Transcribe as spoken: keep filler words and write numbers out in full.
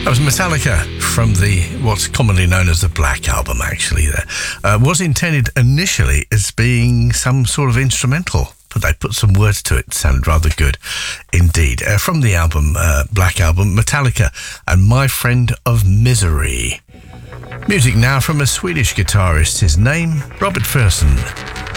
That was Metallica from the what's commonly known as the Black Album, actually. There uh, was intended initially as being some sort of instrumental, but they put some words to it. It sounded rather good indeed. Uh, from the album, uh, Black Album, Metallica and My Friend of Misery. Music now from a Swedish guitarist, his name, Robert Fuhrson.